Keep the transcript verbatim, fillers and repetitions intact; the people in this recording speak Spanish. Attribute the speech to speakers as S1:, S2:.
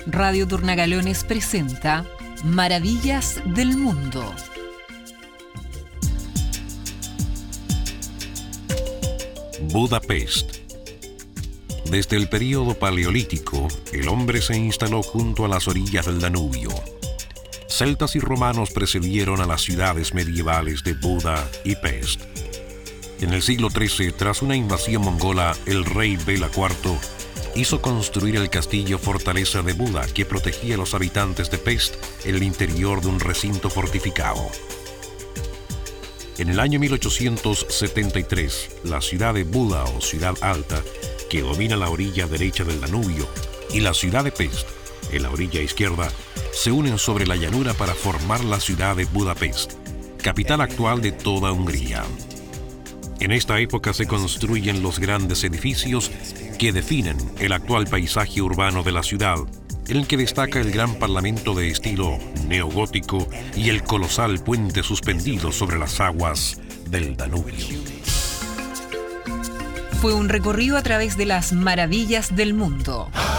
S1: Radio Turnagalones presenta Maravillas del Mundo.
S2: Budapest. Desde el período paleolítico, el hombre se instaló junto a las orillas del Danubio. Celtas y romanos precedieron a las ciudades medievales de Buda y Pest. En el siglo trece, tras una invasión mongola, el rey Bela cuarto hizo construir el castillo fortaleza de Buda, que protegía a los habitantes de Pest en el interior de un recinto fortificado. En el año mil ochocientos setenta y tres, la ciudad de Buda o Ciudad Alta, que domina la orilla derecha del Danubio, y la ciudad de Pest, en la orilla izquierda, se unen sobre la llanura para formar la ciudad de Budapest, capital actual de toda Hungría. En esta época se construyen los grandes edificios que definen el actual paisaje urbano de la ciudad, en el que destaca el gran parlamento de estilo neogótico y el colosal puente suspendido sobre las aguas del Danubio.
S1: Fue un recorrido a través de las maravillas del mundo.